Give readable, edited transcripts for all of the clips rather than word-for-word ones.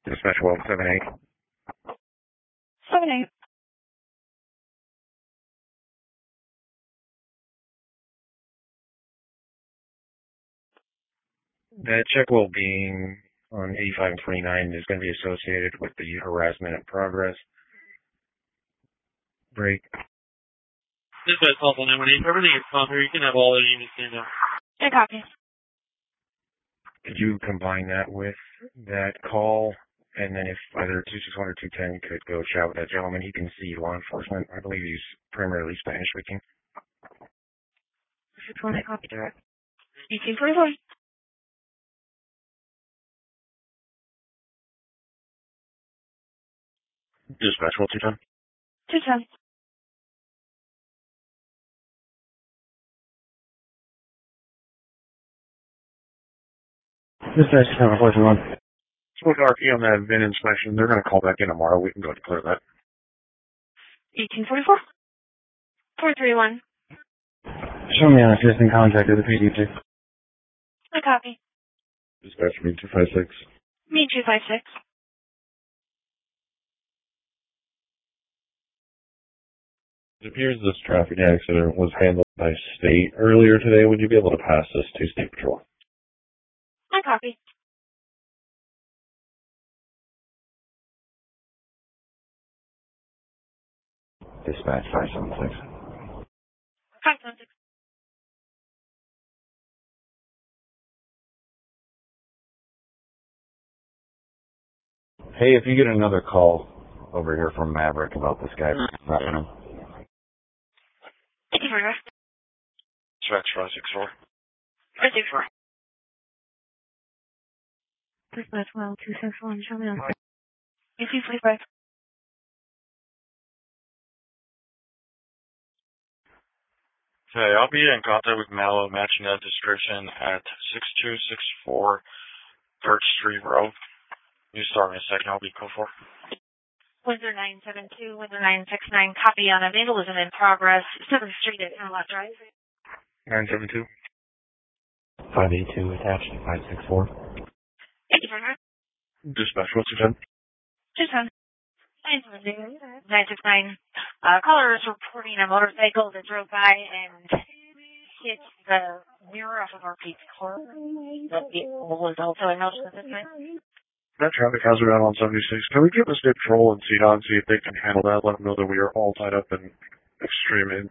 Dispatch well 7-8. 7-8. That check well-being on 85 and 29 is going to be associated with the harassment in progress. Break. Dispatch call 918. Everything is clear. You can have all the units in now. I copy. Could you combine that with that call? And then if either 261 or 210 could go chat with that gentleman, he can see law enforcement. I believe he's primarily Spanish speaking. 261, I copy direct. 1844. Dispatch well 210. 210. Dispatch 1041. With RP on that VIN inspection, they're going to call back in tomorrow. We can go ahead and clear that. 1844. 431. Show me an assistant contact of the PD, please. I copy. Dispatch me 256. Me 256. It appears this traffic accident was handled by state earlier today. Would you be able to pass this to State Patrol? I copy. Dispatch 576. 576. Hey, if you get another call over here from Maverick about this guy, let me know. 1844. Dispatch 564. 564. Dispatch well 261. Show me on. 1845. Okay, I'll be in contact with Mallow, matching that description at 6264 Birch Street Road. You start in a second, I'll be code for. Windsor 972, Windsor 969, copy on a vandalism in progress, 7th Street at Camelot Drive. 972. 582 attached to 564. 1845. Dispatch 1210. 210. 969. Caller is reporting a motorcycle that drove by and hit the mirror off of our Pete's car. That vehicle was also a notice at this time. That traffic hazard out on 76. Can we get the State Patrol and CDOT and see if they can handle that? Let them know that we are all tied up in extreme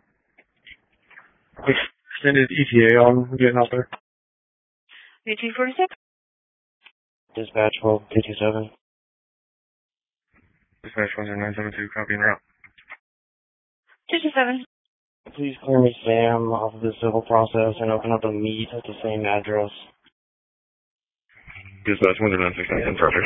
extended ETA on getting out there. 1846. Dispatch 12227. Dispatch 10972, copy and route. 227. Please clear me Sam off of the civil process and open up a meet at the same address. Dispatch 10969, in traffic.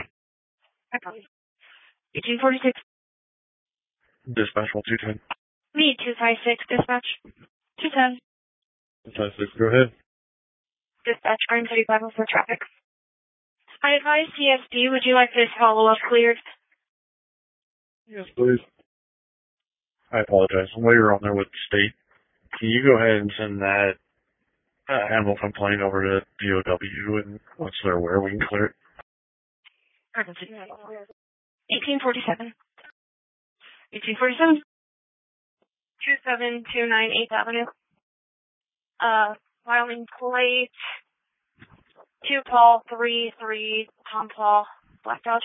1846. Dispatch 1210. Me 256. Dispatch 210. 256, go ahead. Dispatch Green City 504 traffic. I advise CSD, would you like this follow-up cleared? Yes, please. I apologize. While you're on there with State, can you go ahead and send that animal complaint over to DOW, and once they're aware, we can clear it? 1847. 1847. 27298 8th Avenue. Wyoming plate. 2 Paul 33 Tom Paul Black Dodge.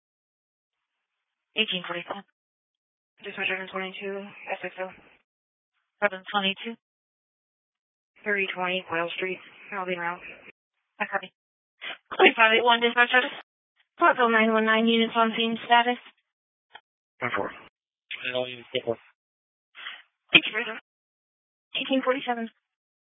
1847. 622 SXO. 722. 3020 Whale Street. I'll be around. I copy. 581 dispatch status. Clarksville 919 units on scene status. 10-4. And all units get 4. 1847.